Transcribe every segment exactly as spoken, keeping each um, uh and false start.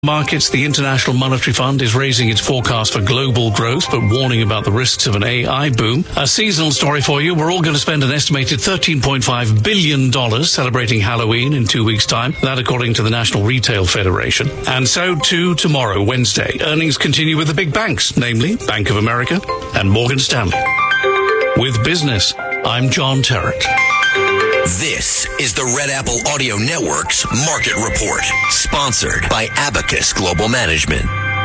Markets, the International Monetary Fund is raising its forecast for global growth, but warning about the risks of an A I boom. A seasonal story for you. We're all going to spend an estimated thirteen point five billion dollars celebrating Halloween in two weeks' time. That according to the National Retail Federation. And so too tomorrow, Wednesday. Earnings continue with the big banks, namely Bank of America and Morgan Stanley. With business, I'm John Terrett. This is the Red Apple Audio Network's Market Report, sponsored by Abacus Global Management.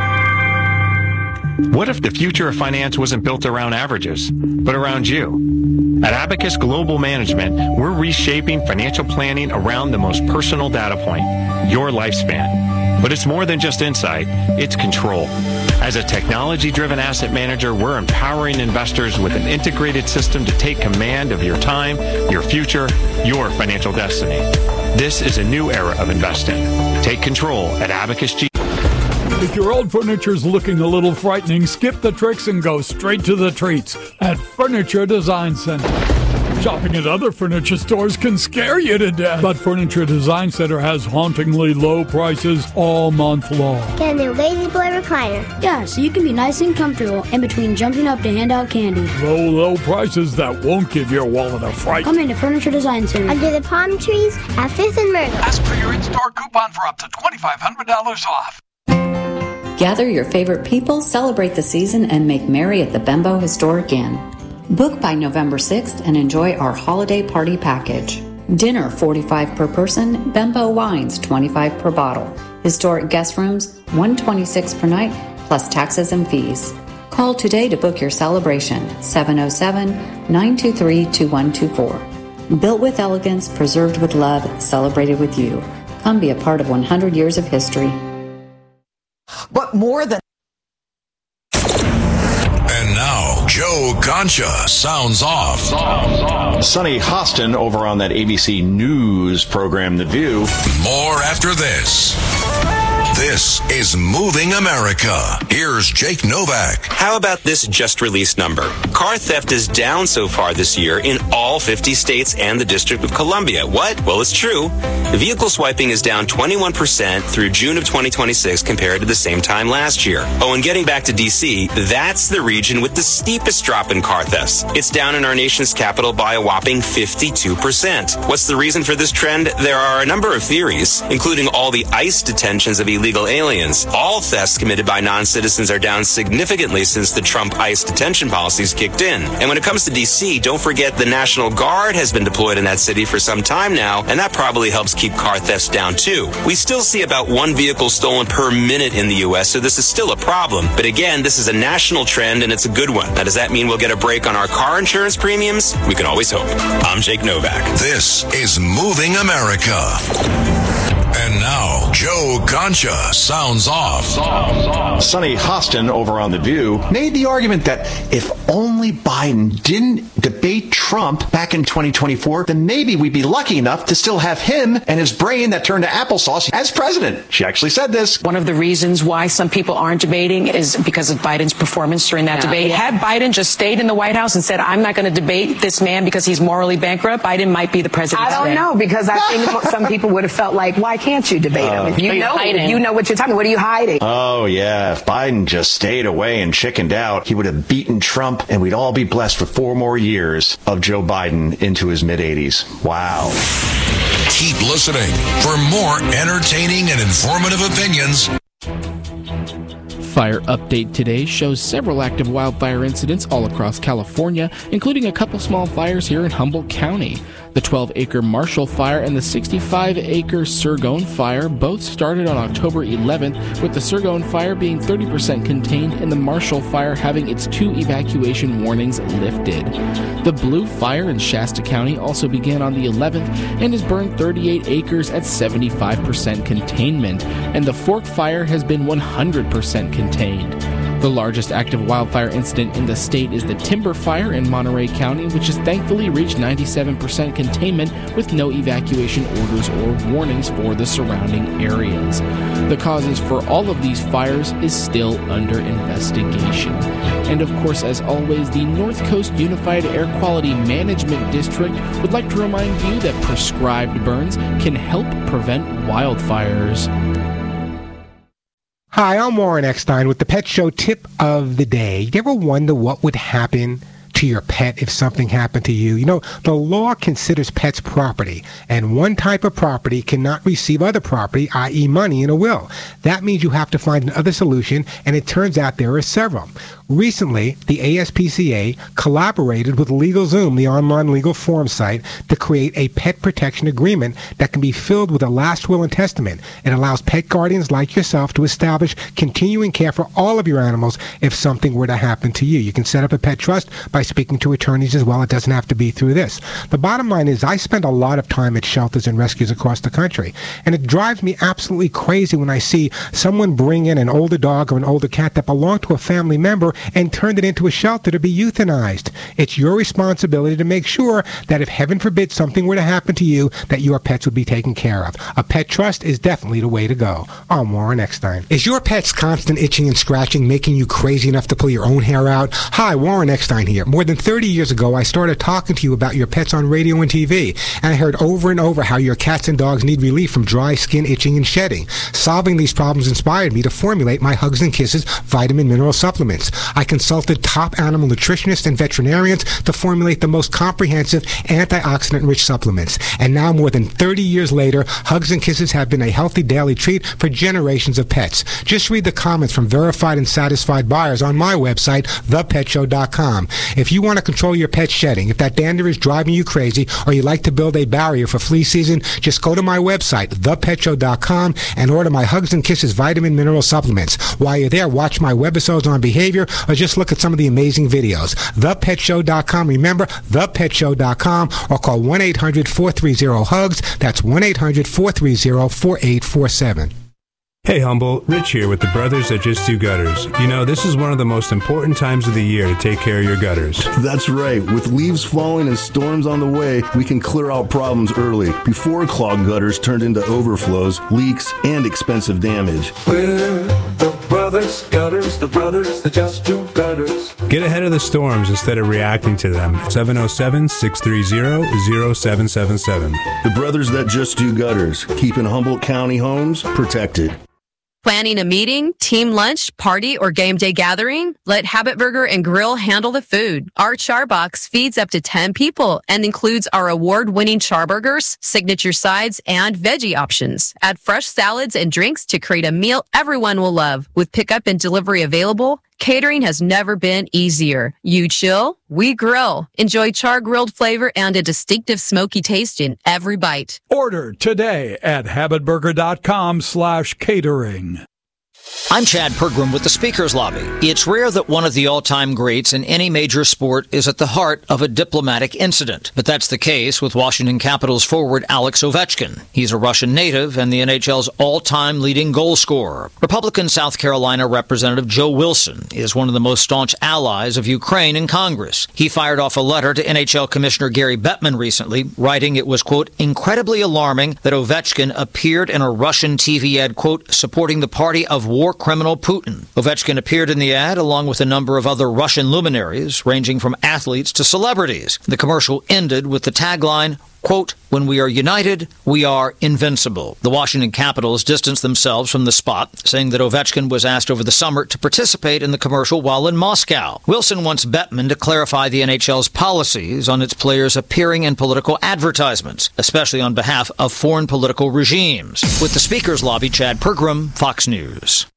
What if the future of finance wasn't built around averages, but around you? At Abacus Global Management, we're reshaping financial planning around the most personal data point, your lifespan. But it's more than just insight, it's control. As a technology-driven asset manager, we're empowering investors with an integrated system to take command of your time, your future, your financial destiny. This is a new era of investing. Take control at Abacus G. If your old furniture's looking a little frightening, skip the tricks and go straight to the treats at Furniture Design Center. Shopping at other furniture stores can scare you to death, but Furniture Design Center has hauntingly low prices all month long. Get a new Lazy Boy recliner. Yeah, so you can be nice and comfortable in between jumping up to hand out candy. Low, low prices that won't give your wallet a fright. Come into Furniture Design Center. Under the palm trees at Fifth and Myrtle. Ask for your in-store coupon for up to twenty-five hundred dollars off. Gather your favorite people, celebrate the season, and make merry at the Bembo Historic Inn. Book by November sixth and enjoy our holiday party package. Dinner forty-five dollars per person, Bembo wines twenty-five dollars per bottle. Historic guest rooms one hundred twenty-six dollars per night, plus taxes and fees. Call today to book your celebration, seven oh seven, nine two three, two one two four. Built with elegance, preserved with love, celebrated with you. Come be a part of one hundred years of history. But more than... And now, Joe Concha sounds off. Sounds off. Sonny Hostin over on that A B C News program, The View. More after this. This is Moving America. Here's Jake Novak. How about this just released number? Car theft is down so far this year in all fifty states and the District of Columbia. What? Well, it's true. Vehicle swiping is down twenty-one percent through June of twenty twenty-six compared to the same time last year. Oh, and getting back to D C, that's the region with the steepest drop in car thefts. It's down in our nation's capital by a whopping fifty-two percent. What's the reason for this trend? There are a number of theories, including all the ICE detentions of illegal aliens. All thefts committed by non-citizens are down significantly since the Trump ICE detention policies kicked in. And when it comes to D C, don't forget the National Guard has been deployed in that city for some time now, and that probably helps keep car thefts down too. We still see about one vehicle stolen per minute in the U S, so this is still a problem. But again, this is a national trend, and it's a good one. Now, does that mean we'll get a break on our car insurance premiums? We can always hope. I'm Jake Novak. This is Moving America. And now, Joe Concha sounds off. Sonny Hostin over on The View made the argument that if only Biden didn't debate Trump back in twenty twenty-four, then maybe we'd be lucky enough to still have him and his brain that turned to applesauce as president. She actually said this. One of the reasons why some people aren't debating is because of Biden's performance during that yeah. debate. Had Biden just stayed in the White House and said, I'm not going to debate this man because he's morally bankrupt, Biden might be the president I don't today. know, because I think some people would have felt like, why can't you debate him? Uh, If you know, if you know what you're talking about, what are you hiding? Oh, yeah. If Biden just stayed away and chickened out, he would have beaten Trump, and we'd all be blessed with four more years of Joe Biden into his mid-eighties. Wow. Keep listening for more entertaining and informative opinions. Fire update today shows several active wildfire incidents all across California, including a couple small fires here in Humboldt County. The twelve acre Marshall Fire and the sixty-five acre Surgone Fire both started on October eleventh, with the Surgone Fire being thirty percent contained and the Marshall Fire having its two evacuation warnings lifted. The Blue Fire in Shasta County also began on the eleventh and has burned thirty-eight acres at seventy-five percent containment, and the Fork Fire has been one hundred percent contained. The largest active wildfire incident in the state is the Timber Fire in Monterey County, which has thankfully reached ninety-seven percent containment with no evacuation orders or warnings for the surrounding areas. The causes for all of these fires is still under investigation. And of course, as always, the North Coast Unified Air Quality Management District would like to remind you that prescribed burns can help prevent wildfires. Hi, I'm Warren Eckstein with the Pet Show Tip of the Day. You ever wonder what would happen to your pet if something happened to you? You know, the law considers pets property, and one type of property cannot receive other property, that is money, in a will. That means you have to find another solution, and it turns out there are several. Recently, the A S P C A collaborated with LegalZoom, the online legal forum site, to create a pet protection agreement that can be filled with a last will and testament. It allows pet guardians like yourself to establish continuing care for all of your animals if something were to happen to you. You can set up a pet trust by speaking to attorneys as well. It doesn't have to be through this. The bottom line is I spend a lot of time at shelters and rescues across the country, and it drives me absolutely crazy when I see someone bring in an older dog or an older cat that belonged to a family member and turned it into a shelter to be euthanized. It's your responsibility to make sure that if heaven forbid something were to happen to you, that your pets would be taken care of. A pet trust is definitely the way to go. I'm Warren Eckstein. Is your pet's constant itching and scratching making you crazy enough to pull your own hair out? Hi, Warren Eckstein here. More than thirty years ago, I started talking to you about your pets on radio and T V, and I heard over and over how your cats and dogs need relief from dry skin, itching, and shedding. Solving these problems inspired me to formulate my Hugs and Kisses vitamin mineral supplements. I consulted top animal nutritionists and veterinarians to formulate the most comprehensive antioxidant-rich supplements. And now, more than thirty years later, Hugs and Kisses have been a healthy daily treat for generations of pets. Just read the comments from verified and satisfied buyers on my website, the pet show dot com. If you want to control your pet's shedding, if that dander is driving you crazy, or you like to build a barrier for flea season, just go to my website, the pet show dot com, and order my Hugs and Kisses vitamin mineral supplements. While you're there, watch my webisodes on behavior, or just look at some of the amazing videos. the pet show dot com. Remember, the pet show dot com, or call one eight hundred four three zero hugs. That's one eight hundred four three zero four eight four seven. Hey Humble, Rich here with the Brothers That Just Do Gutters. You know, this is one of the most important times of the year to take care of your gutters. That's right. With leaves falling and storms on the way, we can clear out problems early, before clogged gutters turned into overflows, leaks, and expensive damage. We're the Brothers Gutters, the Brothers That Just Do Gutters. Get ahead of the storms instead of reacting to them. seven oh seven, six three zero, zero seven seven seven. The Brothers That Just Do Gutters, keeping Humboldt County homes protected. Planning a meeting, team lunch, party, or game day gathering? Let Habit Burger and Grill handle the food. Our char box feeds up to ten people and includes our award-winning char burgers, signature sides, and veggie options. Add fresh salads and drinks to create a meal everyone will love. With pickup and delivery available, catering has never been easier. You chill, we grill. Enjoy char-grilled flavor and a distinctive smoky taste in every bite. Order today at habit burger dot com slash catering. I'm Chad Pergram with the Speakers Lobby. It's rare that one of the all-time greats in any major sport is at the heart of a diplomatic incident. But that's the case with Washington Capitals forward Alex Ovechkin. He's a Russian native and the N H L's all-time leading goal scorer. Republican South Carolina Representative Joe Wilson is one of the most staunch allies of Ukraine in Congress. He fired off a letter to N H L Commissioner Gary Bettman recently, writing it was, quote, incredibly alarming that Ovechkin appeared in a Russian T V ad, quote, supporting the party of war criminal Putin. Ovechkin appeared in the ad along with a number of other Russian luminaries, ranging from athletes to celebrities. The commercial ended with the tagline, quote, when we are united, we are invincible. The Washington Capitals distanced themselves from the spot, saying that Ovechkin was asked over the summer to participate in the commercial while in Moscow. Wilson wants Bettman to clarify the N H L's policies on its players appearing in political advertisements, especially on behalf of foreign political regimes. With the Speakers Lobby, Chad Pergram, Fox News.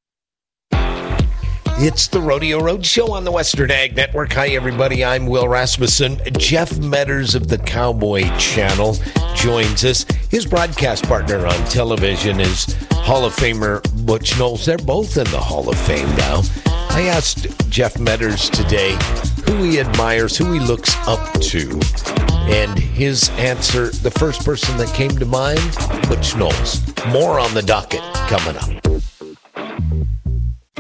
It's the Rodeo Road Show on the Western Ag Network. Hi, everybody. I'm Will Rasmussen. Jeff Metters of the Cowboy Channel joins us. His broadcast partner on television is Hall of Famer Butch Knowles. They're both in the Hall of Fame now. I asked Jeff Metters today who he admires, who he looks up to. And his answer, the first person that came to mind, Butch Knowles. More on the docket coming up.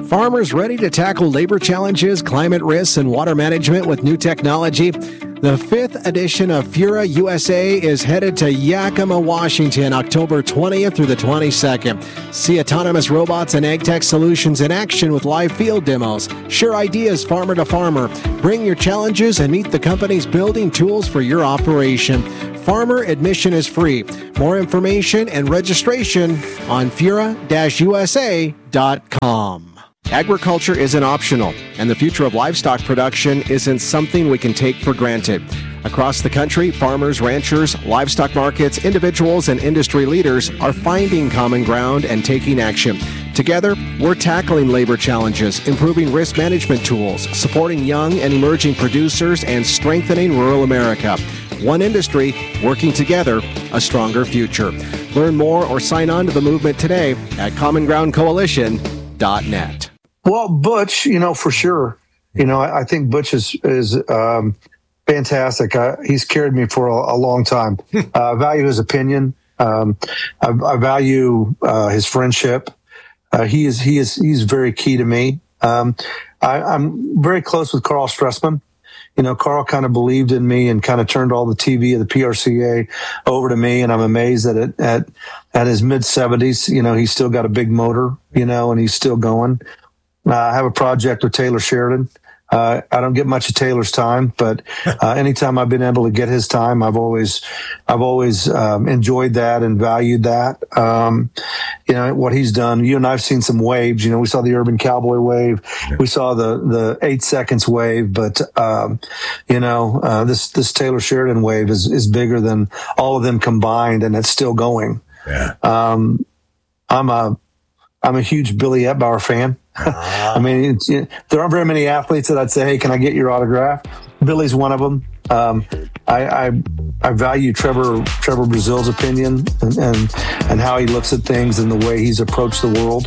Farmers ready to tackle labor challenges, climate risks, and water management with new technology? The fifth edition of Fura U S A is headed to Yakima, Washington, October twentieth through the twenty-second. See autonomous robots and ag tech solutions in action with live field demos. Share ideas farmer to farmer. Bring your challenges and meet the companies building tools for your operation. Farmer admission is free. More information and registration on fura dash u s a dot com. Agriculture isn't optional, and the future of livestock production isn't something we can take for granted. Across the country, farmers, ranchers, livestock markets, individuals, and industry leaders are finding common ground and taking action. Together, we're tackling labor challenges, improving risk management tools, supporting young and emerging producers, and strengthening rural America. One industry, working together, a stronger future. Learn more or sign on to the movement today at common ground coalition dot net. Well, Butch, you know, for sure. You know, I, I think Butch is is um, fantastic. I, he's carried me for a, a long time. uh, I value his opinion. Um, I, I value uh, his friendship. Uh, he is he is he's very key to me. Um, I, I'm very close with Carl Stressman. You know, Carl kind of believed in me and kind of turned all the T V of the P R C A over to me. And I'm amazed that at, at, at his mid seventies, you know, he's still got a big motor, you know, and he's still going. Uh, I have a project with Taylor Sheridan. Uh, I don't get much of Taylor's time, but uh, anytime I've been able to get his time, I've always, I've always um, enjoyed that and valued that. Um, you know, what he's done. You and I've seen some waves. You know, we saw the Urban Cowboy wave, yeah. We saw the the eight seconds wave, but um, you know, uh, this this Taylor Sheridan wave is is bigger than all of them combined, and it's still going. Yeah. Um, I'm a I'm a huge Billy Etbauer fan. I mean, it's, you know, there aren't very many athletes that I'd say, "Hey, can I get your autograph?" Billy's one of them. Um, I, I I value Trevor Trevor Brazil's opinion and, and and how he looks at things and the way he's approached the world.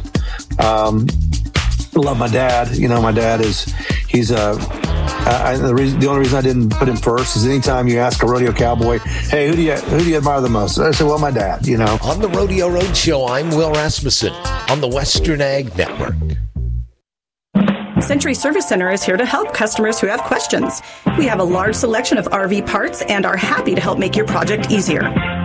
Um, I love my dad. You know, my dad is he's a. I, the, reason, the only reason I didn't put him first is anytime you ask a rodeo cowboy, "Hey, who do you who do you admire the most?" I say, "Well, my dad." You know. On the Rodeo Roadshow, I'm Will Rasmussen on the Western Ag Network. Century Service Center is here to help customers who have questions. We have a large selection of R V parts and are happy to help make your project easier.